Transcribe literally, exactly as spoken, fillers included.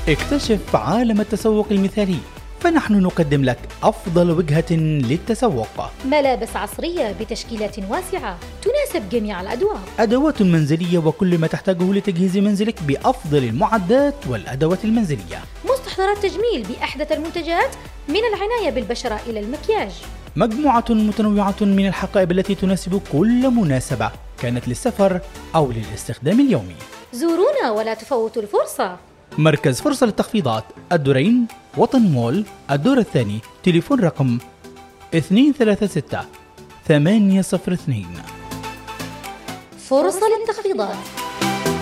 اكتشف عالم التسوق المثالي، فنحن نقدم لك أفضل وجهة للتسوق. ملابس عصرية بتشكيلات واسعة تناسب جميع الأذواق، أدوات منزلية وكل ما تحتاجه لتجهيز منزلك بأفضل المعدات والأدوات المنزلية. مستحضرات تجميل بأحدث المنتجات من العناية بالبشرة إلى المكياج. مجموعة متنوعة من الحقائب التي تناسب كل مناسبة، كانت للسفر أو للاستخدام اليومي. زورونا ولا تفوتوا الفرصة. مركز فرصة للتخفيضات، الدورين، وطن مول، الدور الثاني، تليفون رقم اثنين ثلاثة ستة ثمانية صفر اثنين. فرصة للتخفيضات.